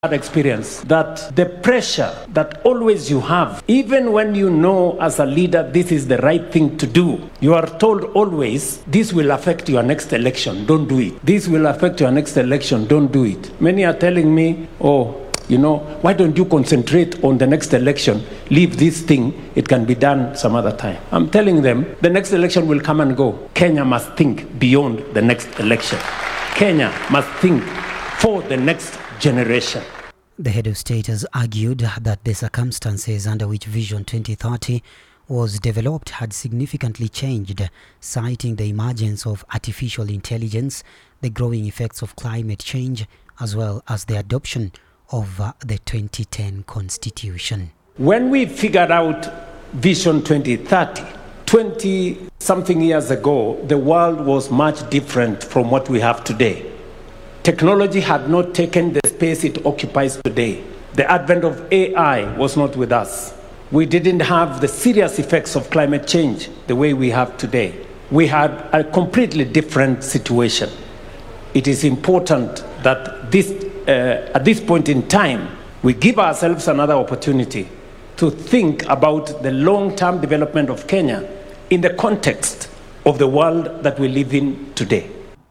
experience that the pressure that always you have, even when you know as a leader this is the right thing to do, you are told always, this will affect your next election, don't do it. This will affect your next election, don't do it. Many are telling me, why don't you concentrate on the next election? Leave this thing, it can be done some other time. I'm telling them, the next election will come and go. Kenya must think beyond the next election. Kenya must think for the next generation. The head of state has argued that the circumstances under which Vision 2030 was developed had significantly changed, citing the emergence of artificial intelligence, the growing effects of climate change, as well as the adoption of the 2010 Constitution. When we figured out Vision 2030, 20-something years ago, the world was much different from what we have today. Technology had not taken the space it occupies today. The advent of AI was not with us. We didn't have the serious effects of climate change the way we have today. We had a completely different situation. It is important that at this point in time, we give ourselves another opportunity to think about the long-term development of Kenya in the context of the world that we live in today.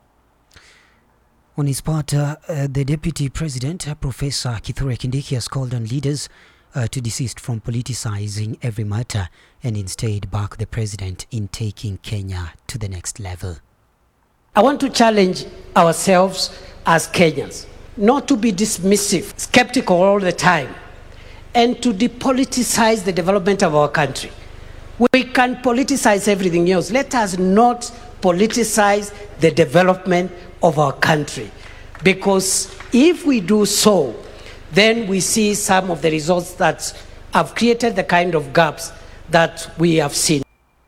On his part, the Deputy President, Professor Kithure Kindiki, has called on leaders to desist from politicizing every matter and instead back the President in taking Kenya to the next level. I want to challenge ourselves as Kenyans not to be dismissive, skeptical all the time, and to depoliticize the development of our country. We can politicize everything else. Let us not politicize the development of our country, because if we do so, then we see some of the results that have created the kind of gaps that we have seen.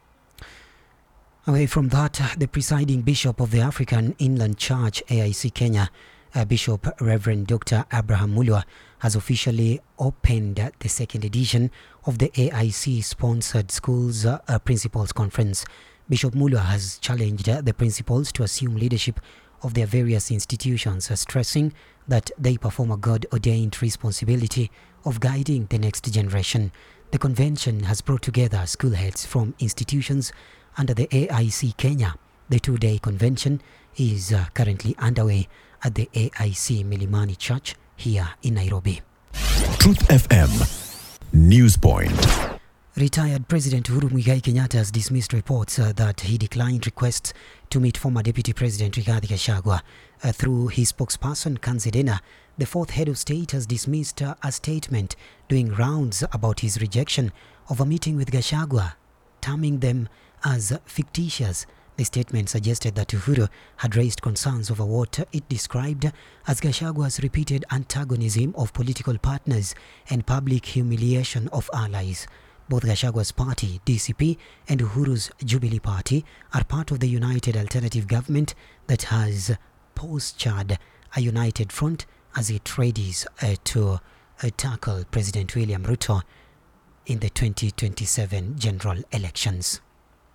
Away from that, the presiding bishop of the African Inland Church, AIC Kenya, Bishop Reverend Dr. Abraham Mulwa, has officially opened the second edition of the AIC-sponsored Schools Principals Conference. Bishop Mulwa has challenged the principals to assume leadership of their various institutions, stressing that they perform a God-ordained responsibility of guiding the next generation. The convention has brought together school heads from institutions under the AIC Kenya. The two-day convention is currently underway at the AIC Milimani Church here in Nairobi. Truth FM News Point. Retired President Uhuru Muigai Kenyatta has dismissed reports that he declined requests to meet former Deputy President Rigathi Gachagua. Through his spokesperson, Kanzedena, the fourth head of state has dismissed a statement doing rounds about his rejection of a meeting with Gachagua, terming them as fictitious. The statement suggested that Uhuru had raised concerns over what it described as Gachagua's repeated antagonism of political partners and public humiliation of allies. Both Gachagua's party, DCP, and Uhuru's Jubilee Party are part of the United Alternative Government that has postured a united front as it readies to tackle President William Ruto in the 2027 general elections.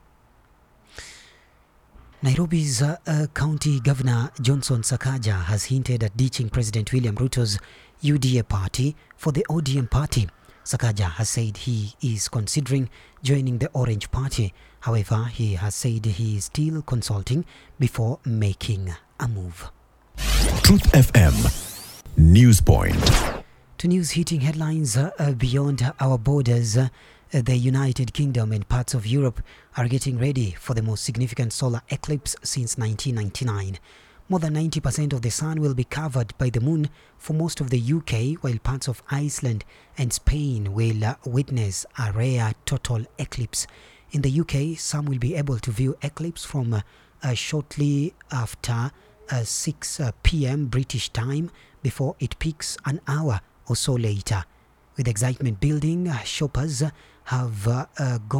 Nairobi's County Governor Johnson Sakaja has hinted at ditching President William Ruto's UDA party for the ODM party. Sakaja has said he is considering joining the Orange Party. However, he has said he is still consulting before making a move. Truth FM News Point. To news hitting headlines beyond our borders, the United Kingdom and parts of Europe are getting ready for the most significant solar eclipse since 1999. More than 90% of the sun will be covered by the moon for most of the UK, while parts of Iceland and Spain will witness a rare total eclipse. In the UK, some will be able to view eclipse from shortly after 6 p.m. British time before it peaks an hour or so later. With excitement building, shoppers have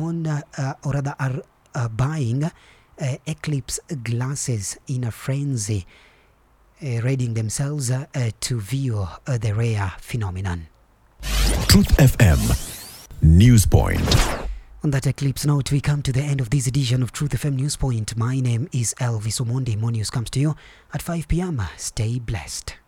are buying eclipse glasses in a frenzy, readying themselves to view the rare phenomenon. Truth FM News Point. On that eclipse note, we come to the end of this edition of Truth FM News Point. My name is Elvis Omondi. More news comes to you at 5 p.m. Stay blessed.